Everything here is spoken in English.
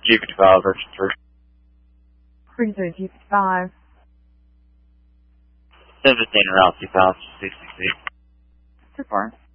G55, version 3. Frequency G55. 715 route 2066. Too far.